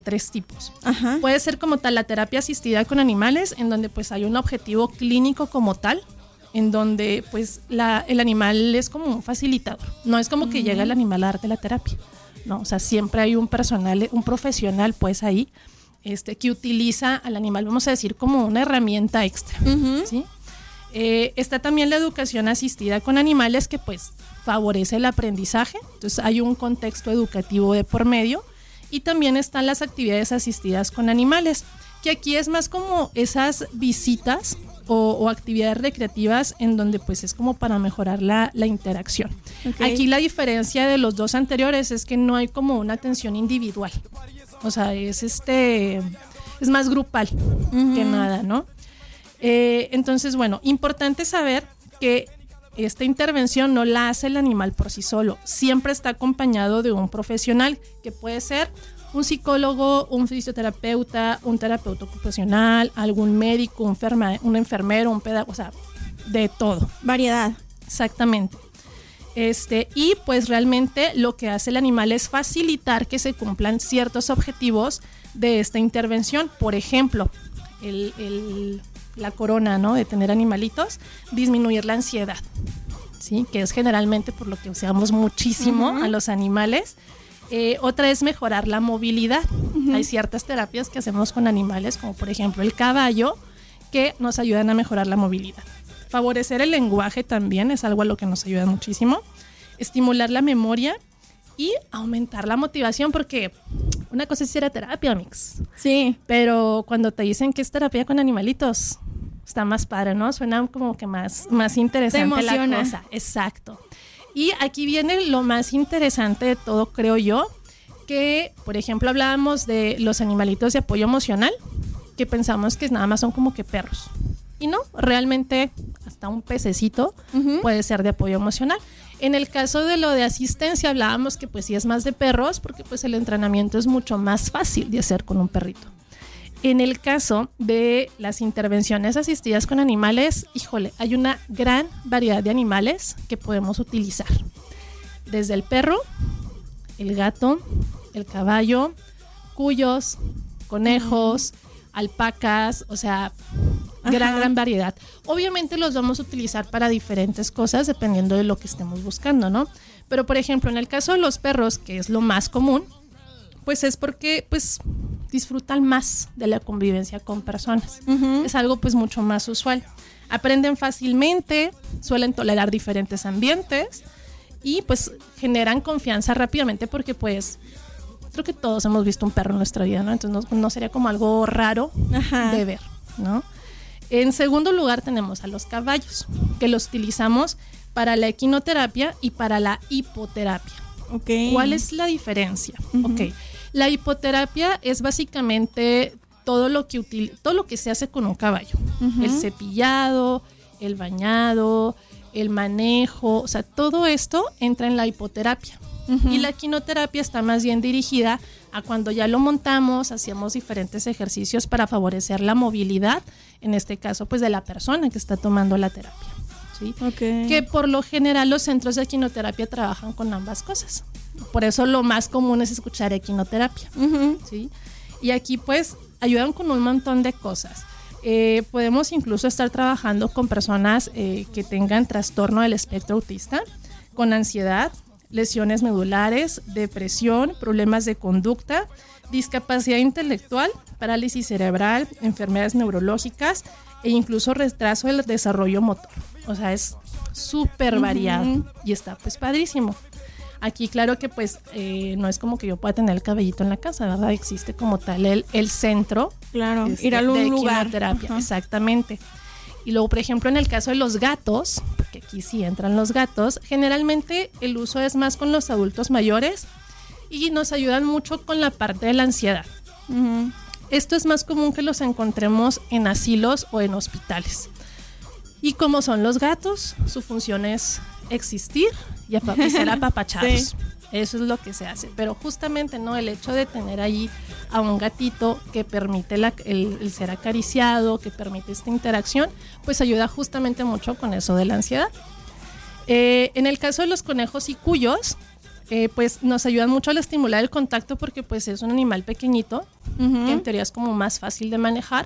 3 tipos. Ajá. Puede ser como tal la terapia asistida con animales, en donde pues hay un objetivo clínico como tal, en donde pues el animal es como un facilitador. No es como que llega el animal a darte la terapia, no, o sea, siempre hay un profesional pues ahí, que utiliza al animal, vamos a decir, como una herramienta extra, ¿sí? Está también la educación asistida con animales, que pues favorece el aprendizaje, entonces hay un contexto educativo de por medio. Y también están las actividades asistidas con animales, que aquí es más como esas visitas o actividades recreativas, en donde pues es como para mejorar la interacción. Okay. Aquí la diferencia de los dos anteriores es que no hay como una atención individual, o sea, es más grupal que nada, ¿no? Entonces, bueno, importante saber que esta intervención no la hace el animal por sí solo, siempre está acompañado de un profesional, que puede ser un psicólogo, un fisioterapeuta, un terapeuta ocupacional, algún médico, un enfermero, un pedagogo, o sea, de todo. Variedad. Exactamente. Y pues realmente lo que hace el animal es facilitar que se cumplan ciertos objetivos de esta intervención. Por ejemplo, la corona, ¿no?, de tener animalitos, disminuir la ansiedad, ¿sí?, que es generalmente por lo que usamos muchísimo a los animales. Otra es mejorar la movilidad. Hay ciertas terapias que hacemos con animales, como por ejemplo el caballo, que nos ayudan a mejorar la movilidad. Favorecer el lenguaje también es algo a lo que nos ayuda muchísimo. Estimular la memoria y aumentar la motivación, porque una cosa es ir a terapia, Mix. Sí. Pero cuando te dicen que es terapia con animalitos, está más padre, ¿no? Suena como que más interesante la cosa. Exacto. Y aquí viene lo más interesante de todo, creo yo, que, por ejemplo, hablábamos de los animalitos de apoyo emocional, que pensamos que nada más son como que perros. Y no, realmente hasta un pececito puede ser de apoyo emocional. En el caso de lo de asistencia, hablábamos que pues sí es más de perros, porque pues el entrenamiento es mucho más fácil de hacer con un perrito. En el caso de las intervenciones asistidas con animales, híjole, hay una gran variedad de animales que podemos utilizar. Desde el perro, el gato, el caballo, cuyos, conejos, alpacas, o sea, gran variedad. Obviamente los vamos a utilizar para diferentes cosas dependiendo de lo que estemos buscando, ¿no? Pero, por ejemplo, en el caso de los perros, que es lo más común, pues es porque pues disfrutan más de la convivencia con personas. Es algo pues mucho más usual. Aprenden fácilmente, suelen tolerar diferentes ambientes y pues generan confianza rápidamente, porque pues creo que todos hemos visto un perro en nuestra vida, ¿no? Entonces no sería como algo raro de ver, ¿no? En segundo lugar tenemos a los caballos, que los utilizamos para la equinoterapia y para la hipoterapia. Okay. ¿Cuál es la diferencia? Okay. La hipoterapia es básicamente todo lo que se hace con un caballo. El cepillado, el bañado, el manejo, o sea, todo esto entra en la hipoterapia. Y la equinoterapia está más bien dirigida a cuando ya lo montamos, hacemos diferentes ejercicios para favorecer la movilidad, en este caso pues de la persona que está tomando la terapia. ¿Sí? Okay. Que por lo general los centros de equinoterapia trabajan con ambas cosas. Por eso lo más común es escuchar equinoterapia. ¿Sí? Y aquí pues ayudan con un montón de cosas. Podemos incluso estar trabajando con personas que tengan trastorno del espectro autista, con ansiedad, lesiones medulares, depresión, problemas de conducta, discapacidad intelectual, parálisis cerebral, enfermedades neurológicas e incluso retraso del desarrollo motor. O sea, es súper variado y está pues padrísimo. Aquí claro que pues no es como que yo pueda tener el cabellito en la casa, ¿verdad? Existe como tal el centro, claro, ir a algún lugar. Equinoterapia, exactamente. Y luego, por ejemplo, en el caso de los gatos, porque aquí sí entran los gatos, generalmente el uso es más con los adultos mayores y nos ayudan mucho con la parte de la ansiedad. Esto es más común que los encontremos en asilos o en hospitales. Y como son los gatos, su función es existir y ser apapachados. Sí. Eso es lo que se hace. Pero justamente, ¿no?, el hecho de tener ahí a un gatito que permite el ser acariciado, que permite esta interacción, pues ayuda justamente mucho con eso de la ansiedad. En el caso de los conejos y cuyos, pues nos ayudan mucho al estimular el contacto porque pues es un animal pequeñito, que en teoría es como más fácil de manejar.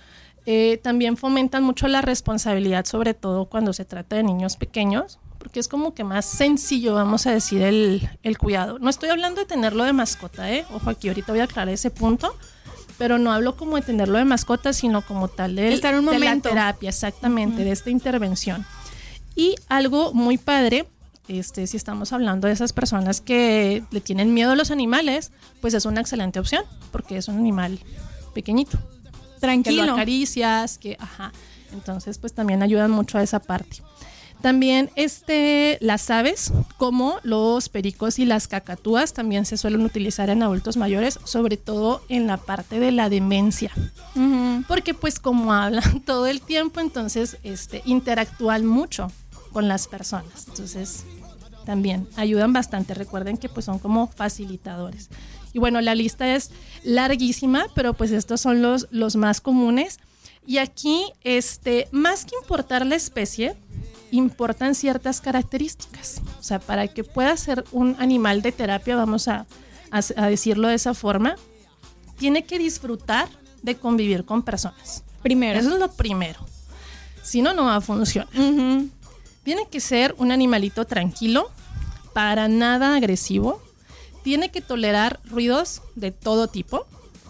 También fomentan mucho la responsabilidad, sobre todo cuando se trata de niños pequeños, porque es como que más sencillo, vamos a decir, el cuidado. No estoy hablando de tenerlo de mascota, ojo aquí, ahorita voy a aclarar ese punto, pero no hablo como de tenerlo de mascota, sino como tal de la terapia, exactamente, de esta intervención. Y algo muy padre, si estamos hablando de esas personas que le tienen miedo a los animales, pues es una excelente opción, porque es un animal pequeñito. Tranquilo. Que lo acaricias, entonces pues también ayudan mucho a esa parte. También las aves, como los pericos y las cacatúas, también se suelen utilizar en adultos mayores, sobre todo en la parte de la demencia. Porque pues como hablan todo el tiempo, entonces interactúan mucho con las personas. Entonces también ayudan bastante. Recuerden que pues son como facilitadores. Y bueno, la lista es larguísima, pero pues estos son los más comunes. Y aquí, más que importar la especie, importan ciertas características. O sea, para que pueda ser un animal de terapia, vamos a decirlo de esa forma, tiene que disfrutar de convivir con personas. Primero. Eso es lo primero. Si no, no va a funcionar. Tiene que ser un animalito tranquilo, para nada agresivo. Tiene que tolerar ruidos de todo tipo.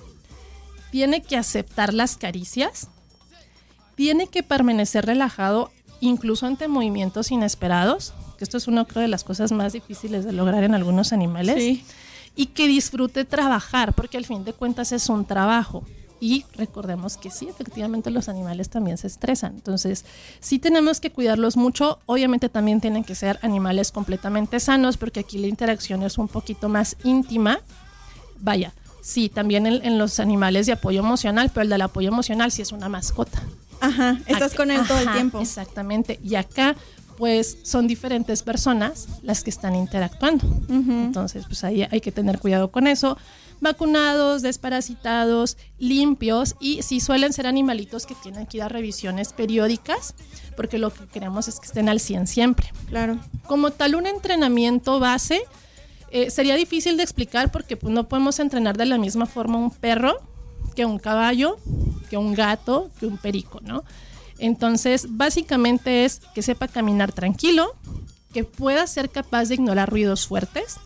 Tiene que aceptar las caricias. Tiene que permanecer relajado incluso ante movimientos inesperados, que esto es una de las cosas más difíciles de lograr en algunos animales. Sí. Y que disfrute trabajar, porque al fin de cuentas es un trabajo. Y recordemos que sí, efectivamente los animales también se estresan. Entonces, sí tenemos que cuidarlos mucho. Obviamente también tienen que ser animales completamente sanos, porque aquí la interacción es un poquito más íntima. Vaya, sí, también en los animales de apoyo emocional, pero el del apoyo emocional sí es una mascota. Estás con él todo el tiempo. Exactamente. Y acá, pues, son diferentes personas las que están interactuando. Entonces, pues ahí hay que tener cuidado con eso. Vacunados, desparasitados, limpios, y sí suelen ser animalitos que tienen que ir a revisiones periódicas, porque lo que queremos es que estén al 100 siempre. Claro. Como tal, un entrenamiento base sería difícil de explicar, porque pues, no podemos entrenar de la misma forma un perro que un caballo, que un gato, que un perico, ¿no? Entonces, básicamente es que sepa caminar tranquilo, que pueda ser capaz de ignorar ruidos fuertes,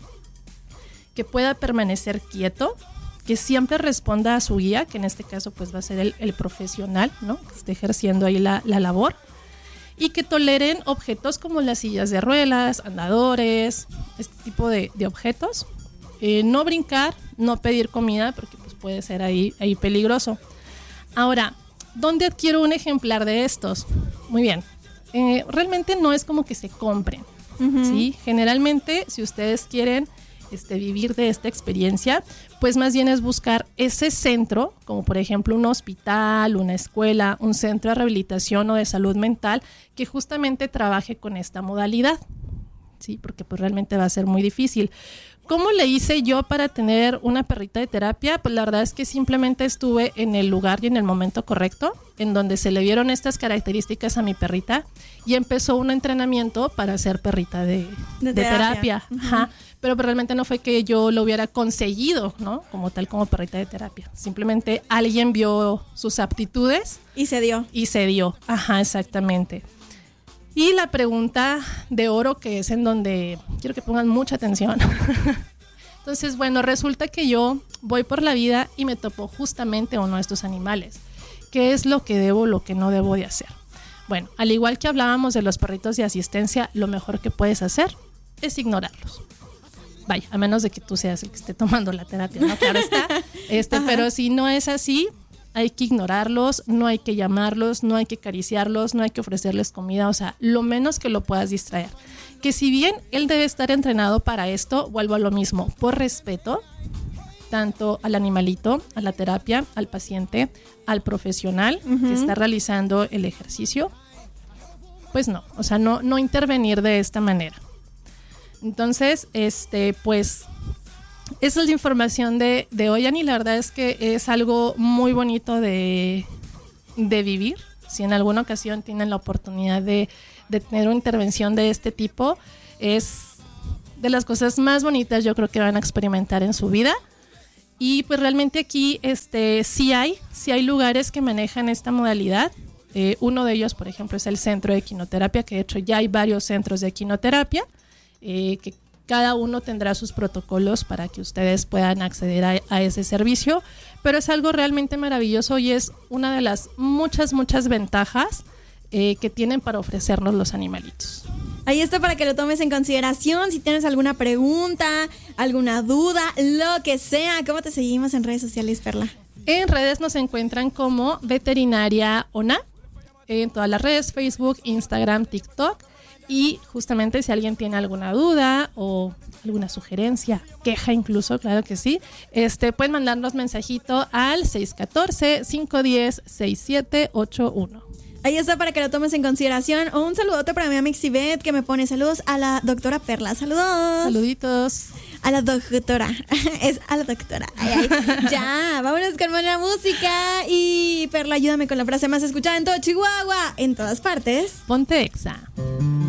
que pueda permanecer quieto, que siempre responda a su guía, que en este caso pues va a ser el profesional, ¿no? Que esté ejerciendo ahí la labor, y que toleren objetos como las sillas de ruedas, andadores, este tipo de objetos. No brincar, no pedir comida, porque pues puede ser ahí peligroso. Ahora, ¿dónde adquiero un ejemplar de estos? Muy bien, realmente no es como que se compren, ¿sí? Generalmente, si ustedes quieren vivir de esta experiencia, pues más bien es buscar ese centro, como por ejemplo un hospital, una escuela, un centro de rehabilitación o de salud mental, que justamente trabaje con esta modalidad, ¿sí? Porque pues realmente va a ser muy difícil. ¿Cómo le hice yo para tener una perrita de terapia? Pues la verdad es que simplemente estuve en el lugar y en el momento correcto, en donde se le vieron estas características a mi perrita, y empezó un entrenamiento para ser perrita de terapia. Pero realmente no fue que yo lo hubiera conseguido, ¿no? Como tal, como perrita de terapia. Simplemente alguien vio sus aptitudes. Y se dio. Exactamente. Y la pregunta de oro, que es en donde quiero que pongan mucha atención. Entonces, bueno, resulta que yo voy por la vida y me topo justamente uno de estos animales. ¿Qué es lo que debo, lo que no debo de hacer? Bueno, al igual que hablábamos de los perritos de asistencia, lo mejor que puedes hacer es ignorarlos. Vaya, a menos de que tú seas el que esté tomando la terapia, ¿no? Claro está. Pero si no es así, hay que ignorarlos, no hay que llamarlos, no hay que acariciarlos, no hay que ofrecerles comida, o sea, lo menos que lo puedas distraer. Que si bien él debe estar entrenado para esto, vuelvo a lo mismo, por respeto, tanto al animalito, a la terapia, al paciente, al profesional que está realizando el ejercicio, pues no, o sea, no intervenir de esta manera. Entonces, pues esa es la información de hoy, Ani. La verdad es que es algo muy bonito de vivir. Si en alguna ocasión tienen la oportunidad de tener una intervención de este tipo, es de las cosas más bonitas yo creo que van a experimentar en su vida. Y pues realmente aquí sí hay lugares que manejan esta modalidad. Uno de ellos, por ejemplo, es el centro de equinoterapia, que de hecho ya hay varios centros de equinoterapia, que cada uno tendrá sus protocolos para que ustedes puedan acceder a ese servicio, pero es algo realmente maravilloso y es una de las muchas ventajas que tienen para ofrecernos los animalitos. Ahí está para que lo tomes en consideración. Si tienes alguna pregunta, alguna duda, lo que sea. ¿Cómo te seguimos en redes sociales, Perla? En redes nos encuentran como Veterinaria ONA, en todas las redes, Facebook, Instagram, TikTok. Y justamente si alguien tiene alguna duda o alguna sugerencia, queja incluso, claro que sí, pueden mandarnos mensajito al 614-510-6781. Ahí está para que lo tomes en consideración. Un saludote para mi amiga Xibet, que me pone saludos a la doctora Perla. Saludos. Saluditos. A la doctora. Es a la doctora. Ay. Ya, vámonos con buena música. Y Perla, ayúdame con la frase más escuchada en todo Chihuahua. En todas partes. Ponte Exa.